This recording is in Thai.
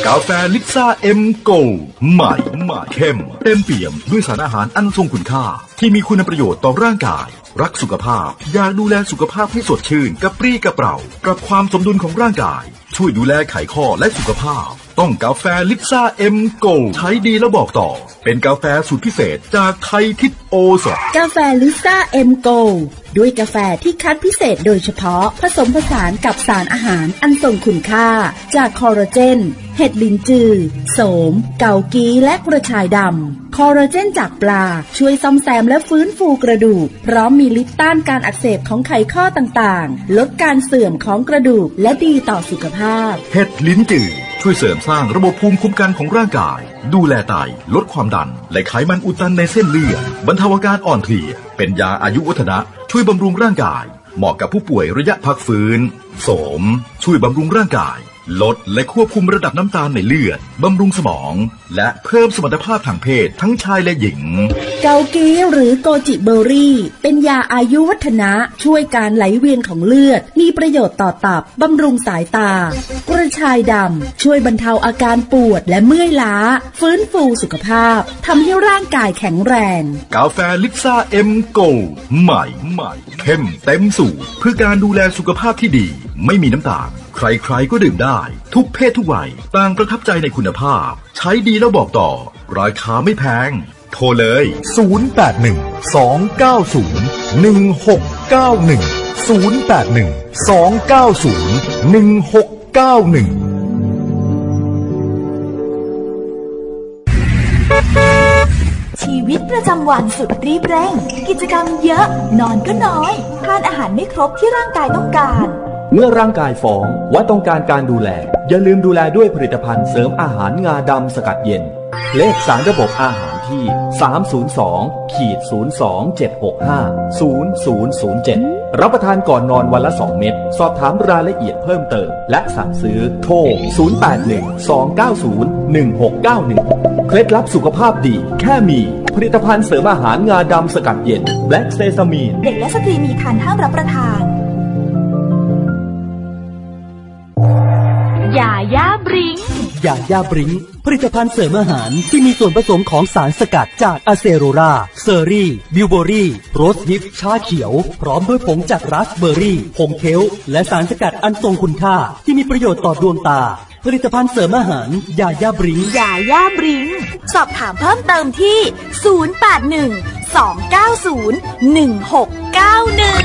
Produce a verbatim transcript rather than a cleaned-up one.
กาแฟลิซ่าเอ็มโกลด์ใหม่ใหม่เข้มเต็มเปี่ยมด้วยสารอาหารอันทรงคุณค่าที่มีคุณประโยชน์ต่อร่างกายรักสุขภาพอยากดูแลสุขภาพให้สดชื่นกระปรี้กระเปร่าปรับความสมดุลของร่างกายช่วยดูแลไขข้อและสุขภาพต้องกาแฟลิซ่าเอ็มโกลด์ใช้ดีแล้วบอกต่อเป็นกาแฟสูตรพิเศษจากไทยทิพย์โอสถกาแฟลิซ่าเอ็มโกลด์ด้วยกาแฟที่คัดพิเศษโดยเฉพาะผสมผสานกับสารอาหารอันทรงคุณค่าจากคอลลาเจนเห็ดลินจือโสมเกากีและกระชายดำคอลลาเจนจากปลาช่วยซ่อมแซมและฟื้นฟูกระดูกพร้อมมีฤทธิ์ต้านการอักเสบของไขข้อต่างๆลดการเสื่อมของกระดูกและดีต่อสุขภาพเห็ดลิ้นจือช่วยเสริมสร้างระบบภูมิคุ้มกันของร่างกายดูแลไตลดความดันและไขมันอุดตันในเส้นเลือดบรรเทาอาการอ่อนเพลียเป็นยาอายุวัฒนะช่วยบำรุงร่างกายเหมาะกับผู้ป่วยระยะพักฟื้นโสมช่วยบำรุงร่างกายลดและควบคุมระดับน้ำตาลในเลือดบำรุงสมองและเพิ่มสมรรถภาพทางเพศทั้งชายและหญิงเกากีหรือโกจิเบอร์รี่เป็นยาอายุวัฒนะช่วยการไหลเวียนของเลือดมีประโยชน์ต่อตับบำรุงสายตากระชายดำช่วยบรรเทาอาการปวดและเมื่อยล้าฟื้นฟูสุขภาพทำให้ร่างกายแข็งแรงกาแฟลิซ่าเอ็มโกลด์ใหม่ใหม่เข้มเต็มสูตรเพื่อการดูแลสุขภาพที่ดีไม่มีน้ำตาลใครๆก็ดื่มได้ทุกเพศทุกวัยต่างประทับใจในคุณภาพใช้ดีแล้วบอกต่อราคาไม่แพงโทรเลยศูนย์ แปด หนึ่ง สอง เก้า ศูนย์ หนึ่ง หก เก้า หนึ่ง ศูนย์ แปด หนึ่ง สอง เก้า ศูนย์ หนึ่ง หก เก้า หนึ่งชีวิตประจำวันสุดรีบเร่งกิจกรรมเยอะนอนก็น้อยทานอาหารไม่ครบที่ร่างกายต้องการเมื่อร่างกายฟ้องว่าต้องการการดูแลอย่าลืมดูแลด้วยผลิตภัณฑ์เสริมอาหารงาดำสกัดเย็นเลขสารระบบอาหารที่ สาม ศูนย์ สอง ศูนย์ สอง เจ็ด หก ห้า ศูนย์ ศูนย์ ศูนย์ เจ็ดรับประทานก่อนนอนวันละสองเม็ดสอบถามรายละเอียดเพิ่มเติมและสั่งซื้อโทรศูนย์ แปด หนึ่ง สอง เก้า ศูนย์ หนึ่ง หก เก้า หนึ่งเคล็ดลับสุขภาพดีแค่มีผลิตภัณฑ์เสริมอาหารงาดำสกัดเย็น Black Sesame เด็กและสตรีมีครรภ์ห้ามรับประทานยาย่าบริงยาย่าบริงผลิตภัณฑ์เสริมอาหารที่มีส่วนผสมของสารสกัดจากอะเซโรราเซอรี่บิวเบอรี่โรสฮิปชาเขียวพร้อมด้วยผงจากราสเบอร์รี่ผงเคลและสารสกัดอันทรงคุณค่าที่มีประโยชน์ต่อดวงตาผลิตภัณฑ์เสริมอาหารยาย่าบริงยาย่าบริงสอบถามเพิ่มเติมที่ศูนย์ แปด หนึ่ง สอง เก้า ศูนย์ หนึ่ง หก เก้า หนึ่ง